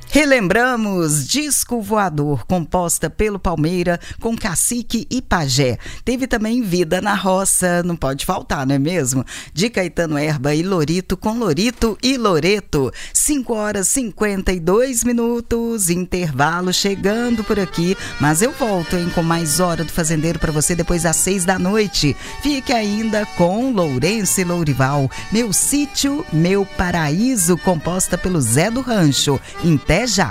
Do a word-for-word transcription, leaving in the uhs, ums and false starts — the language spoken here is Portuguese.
Relembramos Disco Voador, composta pelo Palmeira, com Cacique e Pajé. Teve também Vida na Roça, não pode faltar, não é mesmo? De Caetano Herba e Lorito, com Lorito e Loreto. cinco horas e cinquenta e dois minutos, intervalo chegando por aqui, mas eu volto, hein, com mais Hora do Fazendeiro para você depois das seis da noite. Fique ainda com Lourenço e Lourival, Meu Sítio, Meu Paraíso, composta pelo Zé do Rancho. Até já!